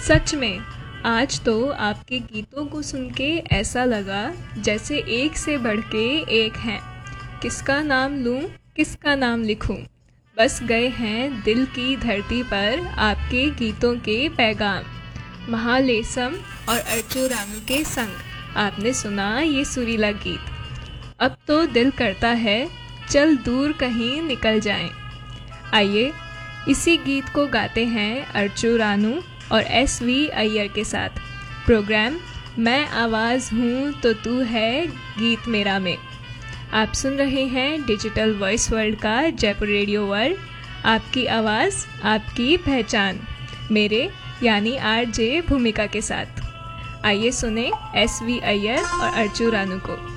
सच में आज तो आपके गीतों को सुन के ऐसा लगा जैसे एक से बढ़ के एक हैं। किसका नाम लूं, किसका नाम लिखूं, बस गए हैं दिल की धरती पर आपके गीतों के पैगाम। महालेसम और अर्चो रानू के संग आपने सुना ये सुरीला गीत। अब तो दिल करता है चल दूर कहीं निकल जाएं। आइए इसी गीत को गाते हैं अर्चो रानू और SV अय्यर के साथ। प्रोग्राम मैं आवाज़ हूँ तो तू है गीत मेरा में। आप सुन रहे हैं डिजिटल वॉइस वर्ल्ड का जयपुर रेडियो वर्ल्ड। आपकी आवाज़ आपकी पहचान, मेरे यानी RJ भूमिका के साथ। आइए सुने SV अय्यर और अर्चो रानू को।